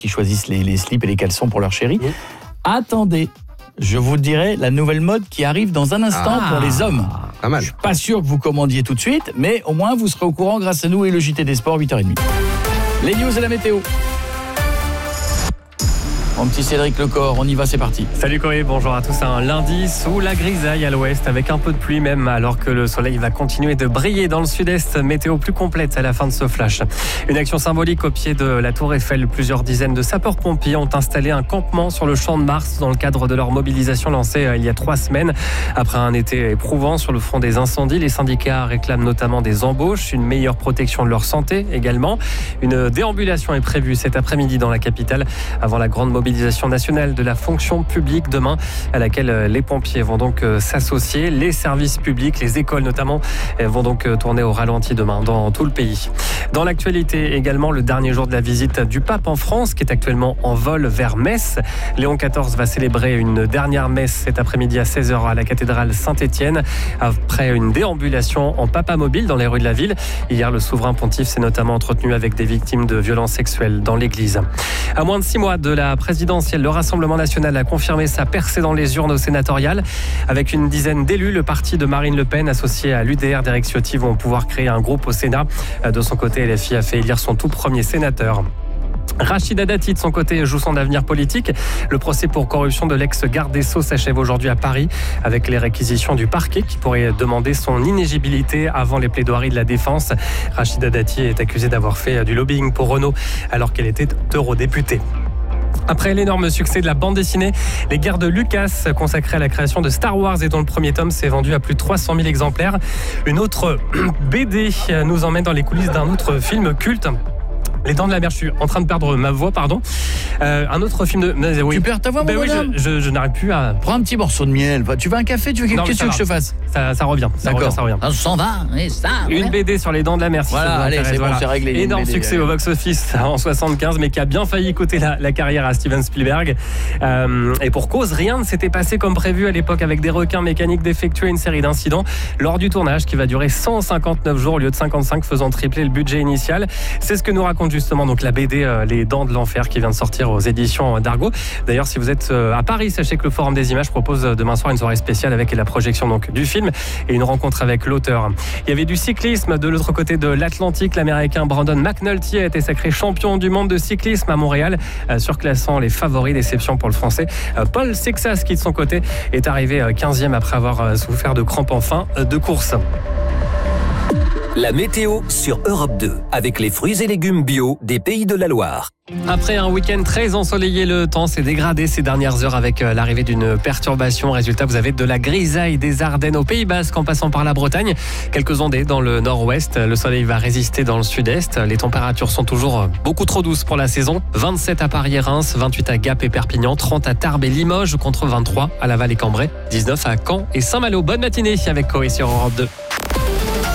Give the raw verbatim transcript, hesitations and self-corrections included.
qui choisissent les, les slips et les caleçons pour leur chérie. Oui. Attendez, je vous dirai la nouvelle mode qui arrive dans un instant ah, pour les hommes. Pas mal. Je suis pas sûr que vous commandiez tout de suite, mais au moins vous serez au courant grâce à nous et le J T des Sports, huit heures trente. Les news et la météo. Mon petit Cédric Lecor, on y va, c'est parti. Salut Corée, bonjour à tous. Un lundi sous la grisaille à l'ouest avec un peu de pluie même, alors que le soleil va continuer de briller dans le sud-est. Météo plus complète à la fin de ce flash. Une action symbolique au pied de la Tour Eiffel. Plusieurs dizaines de sapeurs-pompiers ont installé un campement sur le Champ de Mars dans le cadre de leur mobilisation lancée il y a trois semaines. Après un été éprouvant sur le front des incendies, les syndicats réclament notamment des embauches, une meilleure protection de leur santé également. Une déambulation est prévue cet après-midi dans la capitale avant la grande mobilisation nationale de la fonction publique demain, à laquelle les pompiers vont donc s'associer. Les services publics, les écoles notamment, vont donc tourner au ralenti demain dans tout le pays. Dans l'actualité également, le dernier jour de la visite du pape en France, qui est actuellement en vol vers Metz. Léon quatorze va célébrer une dernière messe cet après-midi à seize heures à la cathédrale Saint-Étienne, après une déambulation en papamobile dans les rues de la ville. Hier, le souverain pontife s'est notamment entretenu avec des victimes de violences sexuelles dans l'église. À moins de six mois de la présidentielle, le Rassemblement national a confirmé sa percée dans les urnes au sénatorial. Avec une dizaine d'élus, le parti de Marine Le Pen, associé à l'U D R d'Éric Ciotti, vont pouvoir créer un groupe au Sénat. De son côté, L F I a fait élire son tout premier sénateur. Rachida Dati, de son côté, joue son avenir politique. Le procès pour corruption de l'ex-garde des Sceaux s'achève aujourd'hui à Paris, avec les réquisitions du parquet qui pourrait demander son inéligibilité avant les plaidoiries de la défense. Rachida Dati est accusée d'avoir fait du lobbying pour Renault alors qu'elle était eurodéputée. Après l'énorme succès de la bande dessinée, Les Guerres de Lucas, consacrée à la création de Star Wars et dont le premier tome s'est vendu à plus de trois cent mille exemplaires, une autre B D nous emmène dans les coulisses d'un autre film culte. Les Dents de la Mer, je suis en train de perdre ma voix, pardon. Euh, un autre film de... Euh, oui. Tu perds ta voix, mon ben bonhomme oui, je, je, je n'arrive plus à... Prends un petit morceau de miel. Tu veux un café? Tu veux quelque chose que je te fasse? Ça, ça revient, ça D'accord. revient, ça revient. On s'en va, et ça... Une B D sur les Dents de la Mer. Si voilà, allez, c'est voilà. bon, c'est réglé. Énorme succès au box-office en soixante-quinze, mais qui a bien failli coûter la, la carrière à Steven Spielberg. Euh, et pour cause, rien ne s'était passé comme prévu à l'époque, avec des requins mécaniques défectueux et une série d'incidents lors du tournage qui va durer cent cinquante-neuf jours au lieu de cinquante-cinq, faisant tripler le budget initial. C'est ce que nous raconte justement donc la B D euh, Les Dents de l'Enfer, qui vient de sortir aux éditions d'Argo. D'ailleurs, si vous êtes euh, à Paris, sachez que le Forum des Images propose demain soir une soirée spéciale avec la projection donc du film et une rencontre avec l'auteur. Il y avait du cyclisme de l'autre côté de l'Atlantique. L'Américain Brandon McNulty a été sacré champion du monde de cyclisme à Montréal, euh, surclassant les favoris. Déception pour le Français euh, Paul Sexas, qui de son côté est arrivé euh, quinzième après avoir euh, souffert de crampes en fin euh, de course. La météo sur Europe deux, avec les fruits et légumes bio des Pays de la Loire. Après un week-end très ensoleillé, le temps s'est dégradé ces dernières heures avec l'arrivée d'une perturbation. Résultat, vous avez de la grisaille des Ardennes au Pays Basque en passant par la Bretagne. Quelques ondées dans le nord-ouest. Le soleil va résister dans le sud-est. Les températures sont toujours beaucoup trop douces pour la saison. vingt-sept à Paris et Reims, vingt-huit à Gap et Perpignan, trente à Tarbes et Limoges, contre vingt-trois à Laval et Cambrai, dix-neuf à Caen et Saint-Malo. Bonne matinée avec Corée sur Europe deux.